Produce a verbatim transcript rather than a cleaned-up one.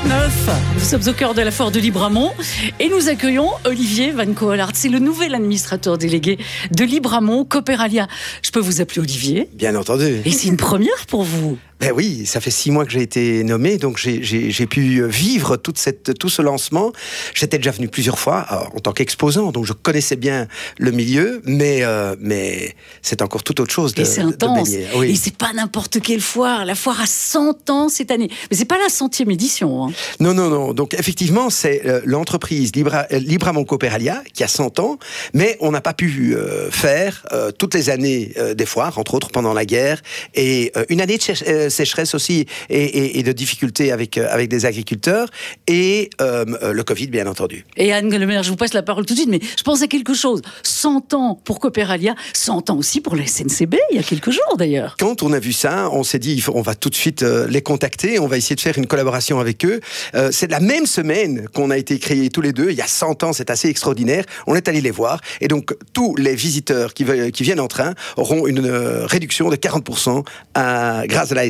vingt-neuf. Nous sommes au cœur de la foire de Libramont et nous accueillons Olivier Van Coelaert. C'est le nouvel administrateur délégué de Libramont Coopéralia. Je peux vous appeler Olivier? Bien entendu. Et c'est une première pour vous? Ben oui, ça fait six mois que j'ai été nommé, donc j'ai, j'ai, j'ai pu vivre toute cette, tout ce lancement. J'étais déjà venu plusieurs fois en tant qu'exposant, donc je connaissais bien le milieu, mais, euh, mais c'est encore tout autre chose de, et c'est intense. de baigner. Oui. Et c'est pas n'importe quelle foire. La foire a cent ans cette année. Mais c'est pas la centième édition. Hein. Non, non, non. Donc effectivement, c'est euh, l'entreprise Libra, euh, Libramont Coopéralia qui a cent ans, mais on n'a pas pu euh, faire euh, toutes les années euh, des foires, entre autres pendant la guerre, et euh, une année de cher- euh, sécheresse aussi et, et, et de difficultés avec, euh, avec des agriculteurs et euh, le Covid, bien entendu. Et Anne Lemaire, je vous passe la parole tout de suite, mais je pense à quelque chose. cent ans pour Coopéralia, cent ans aussi pour la S N C B, il y a quelques jours d'ailleurs. Quand on a vu ça, on s'est dit, il faut, on va tout de suite euh, les contacter, on va essayer de faire une collaboration avec eux. Euh, c'est la même semaine qu'on a été créés tous les deux, il y a cent ans, c'est assez extraordinaire. On est allé les voir et donc tous les visiteurs qui, qui viennent en train auront une euh, réduction de quarante pour cent à, grâce à la